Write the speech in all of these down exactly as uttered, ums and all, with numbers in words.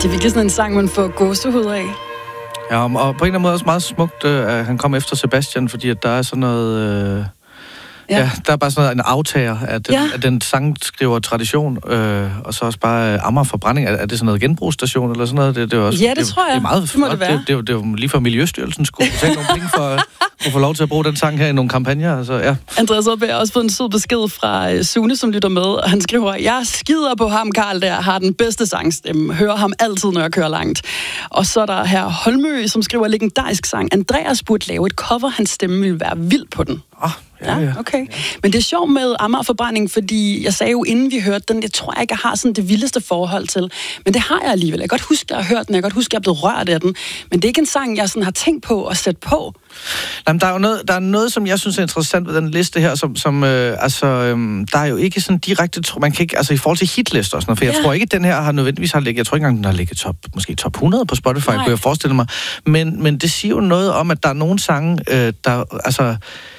Det er virkelig sådan en sang, man får gåsehud af. Ja, og på en eller anden måde også meget smukt, at han kom efter Sebastian, fordi at der er sådan noget... Øh Ja. ja, der er bare sådan noget, en aftager af den, ja. af den sangskriver tradition, øh, og så også bare øh, Amagerforbrænding. Er, er det sådan noget genbrugsstation eller sådan noget? Det, det er også, ja, det, det tror jeg. Det er meget det må det være. Det, det, det, det er jo lige for Miljøstyrelsen skulle tage nogle penge for at få lov til at bruge den sang her i nogle kampagner. Altså, ja. Andreas Oppe har også fået en sød besked fra Sune, som lytter med, og han skriver, jeg skider på ham, Karl, der har den bedste sangstemme. Hører ham altid, når jeg kører langt. Og så er der her Holmø, som skriver legendarisk sang. Andreas burde lave et cover, hans stemme ville være vild på den. Ah, ja, ja. Okay. Men det er sjovt med Amagerforbrænding, fordi jeg sagde jo, inden vi hørte den, jeg tror jeg ikke, jeg har sådan det vildeste forhold til. Men det har jeg alligevel. Jeg kan godt huske, at jeg har hørt den. Jeg kan godt huske, at jeg er blevet rørt af den. Men det er ikke en sang, jeg sådan har tænkt på at sætte på. Jamen, der er jo noget, der er noget, som jeg synes er interessant ved den liste her, som, som øh, altså, øh, der er jo ikke sådan direkte, man kan ikke, altså i forhold til hitlister og sådan noget, for ja. jeg tror ikke, at den her har nødvendigvis har ligget, jeg tror ikke engang, den har ligget top, måske top hundrede på Spotify, Nej. kunne jeg forestille mig. Men, men det siger jo noget om, at der er nogle sange, øh, der, altså,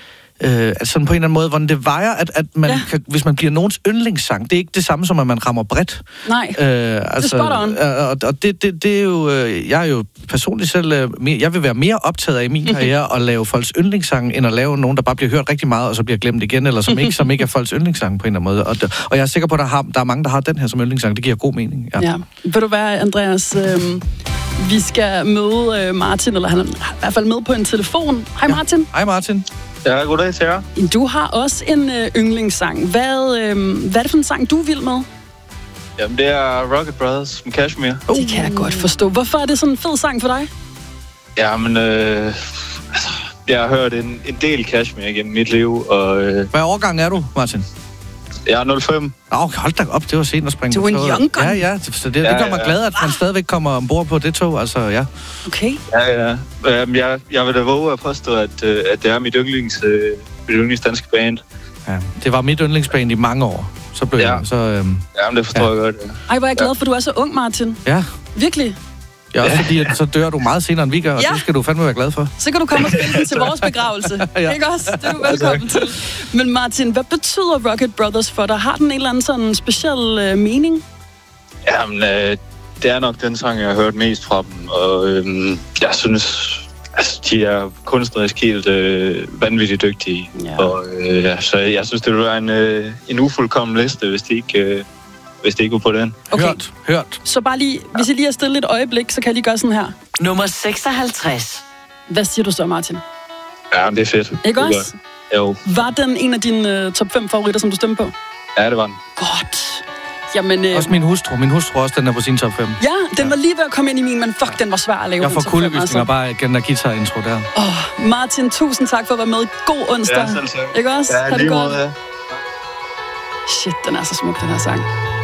Øh, altså sådan på en eller anden måde, hvordan det vejer, at, at man ja. kan, hvis man bliver nogens yndlingssang, det er ikke det samme som, at man rammer bredt. Nej, øh, det altså, er spot on. Øh, og og det, det, det er jo, øh, jeg er jo personligt selv, øh, mere, jeg vil være mere optaget af i min karriere at lave folks yndlingssang, end at lave nogen, der bare bliver hørt rigtig meget, og så bliver glemt igen, eller som ikke, som ikke er folks yndlingssang på en eller anden måde. Og, og jeg er sikker på, at der, har, der er mange, der har den her som yndlingssang. Det giver god mening. Ja. Ja. Ved du hvad, Andreas? Øh, vi skal møde øh, Martin, eller han er i hvert fald med på en telefon. Hej ja. Martin. Hej Martin. Ja, goddag til jer. Du har også en øh, yndlingssang. Hvad, øh, hvad er det for en sang, du er vild med? Jamen, det er Rocket Brothers med Kashmir. Uh. Det kan jeg godt forstå. Hvorfor er det sådan en fed sang for dig? Jamen, øh, altså, jeg har hørt en, en del Kashmir gennem mit liv, og... Øh, Hvad årgang er du, Martin? Jeg er nul fem. Nå, hold da op, det var sent at springe du på toget. Du er en young gun. Ja, ja, så det, ja, det gør mig ja. glad, at man stadigvæk kommer ombord på det tog, altså, ja. Okay. Ja, ja. Øhm, jeg, jeg vil da våge at påstå, at, øh, at det er mit yndlings, øh, mit yndlings danske band. Ja, det var mit yndlingsband i mange år. Så blev ja. jeg, så... Øhm, Jamen, det forstår ja. jeg godt, ja. Ej, hvor er jeg glad for, at du er så ung, Martin. Ja. Virkelig. Ja, også fordi, at så dør du meget senere end vi gør, og ja. det skal du fandme være glad for. Så kan du komme og spille den til vores begravelse. ja. Ikke også? Det er du velkommen til. Men Martin, hvad betyder Rocket Brothers for dig? Har den en eller anden sådan speciel øh, mening? Jamen, øh, det er nok den sang, jeg har hørt mest fra dem, og øh, jeg synes, altså, de er kunstnerisk helt øh, vanvittigt dygtige. Ja. Og, øh, ja, så jeg synes, det ville være en, øh, en ufuldkommen liste, hvis de ikke... Øh, hvis det ikke var på den. Okay. Hørt, hørt. Så bare lige, hvis jeg lige er stille et øjeblik, så kan jeg lige gøre sådan her. Nummer seksoghalvtreds. Hvad siger du så, Martin? Ja, det er fedt. Ikke det også? Jo. Var den en af dine uh, top fem favoritter, som du stemte på? Ja, det var den. Godt. Jamen, øh... Også min hustru. Min hustru også, den er på sin top fem. Ja, den ja. var lige ved at komme ind i min, men fuck, den var svær at lave. Jeg får kuldegysninger bare igen der guitar-intro der. Åh, oh, Martin, tusind tak for at være med. God onsdag. Ja, selv tak. Ikke også? Ja, lige måde, ja. Shit, den er så smuk, den her sang.